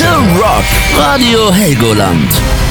The Rock. Radio Helgoland.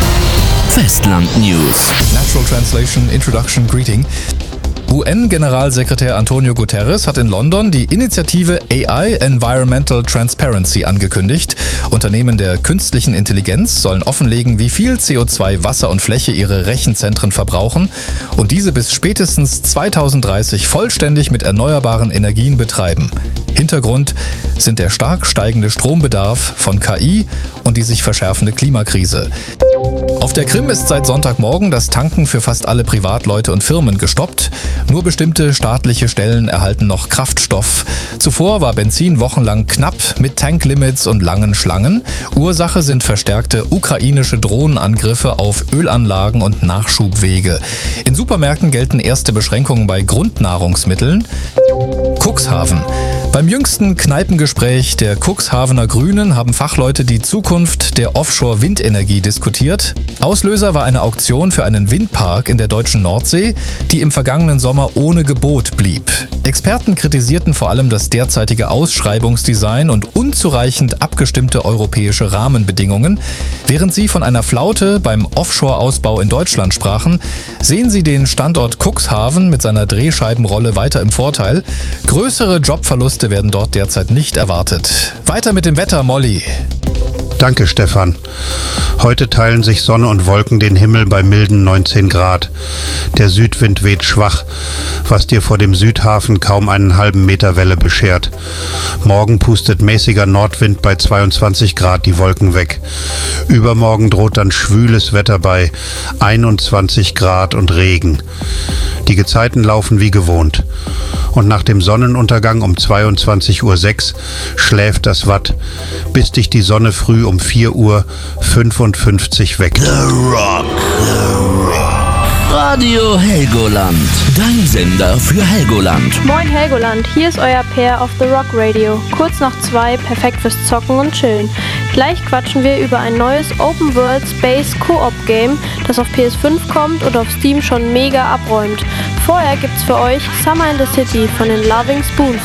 Festland News. Natural Translation, Introduction, Greeting. UN-Generalsekretär Antonio Guterres hat in London die Initiative AI Environmental Transparency angekündigt. Unternehmen der künstlichen Intelligenz sollen offenlegen, wie viel CO2, Wasser und Fläche ihre Rechenzentren verbrauchen und diese bis spätestens 2030 vollständig mit erneuerbaren Energien betreiben. Hintergrund sind der stark steigende Strombedarf von KI und die sich verschärfende Klimakrise. Auf der Krim ist seit Sonntagmorgen das Tanken für fast alle Privatleute und Firmen gestoppt. Nur bestimmte staatliche Stellen erhalten noch Kraftstoff. Zuvor war Benzin wochenlang knapp mit Tanklimits und langen Schlangen. Ursache sind verstärkte ukrainische Drohnenangriffe auf Ölanlagen und Nachschubwege. In Supermärkten gelten erste Beschränkungen bei Grundnahrungsmitteln. Cuxhaven. Beim jüngsten Kneipengespräch der Cuxhavener Grünen haben Fachleute die Zukunft der Offshore-Windenergie diskutiert. Auslöser war eine Auktion für einen Windpark in der deutschen Nordsee, die im vergangenen Sommer ohne Gebot blieb. Experten kritisierten vor allem das derzeitige Ausschreibungsdesign und unzureichend abgestimmte europäische Rahmenbedingungen. Während sie von einer Flaute beim Offshore-Ausbau in Deutschland sprachen, sehen sie den Standort Cuxhaven mit seiner Drehscheibenrolle weiter im Vorteil. Größere Jobverluste werden dort derzeit nicht erwartet. Weiter mit dem Wetter, Molly. Danke, Stefan. Heute teilen sich Sonne und Wolken den Himmel bei milden 19 Grad. Der Südwind weht schwach, was dir vor dem Südhafen kaum einen halben Meter Welle beschert. Morgen pustet mäßiger Nordwind bei 22 Grad die Wolken weg. Übermorgen droht dann schwüles Wetter bei 21 Grad und Regen. Die Gezeiten laufen wie gewohnt. Und nach dem Sonnenuntergang um 22:06 Uhr schläft das Watt, bis dich die Sonne früh um 4:55 Uhr weckt. The Rock. Radio Helgoland. Dein Sender für Helgoland. Moin Helgoland, hier ist euer Pair auf The Rock Radio. Kurz nach 2, perfekt fürs Zocken und Chillen. Gleich quatschen wir über ein neues Open World Space Co-op Game, das auf PS5 kommt und auf Steam schon mega abräumt. Vorher gibt's für euch Summer in the City von den Loving Spoons.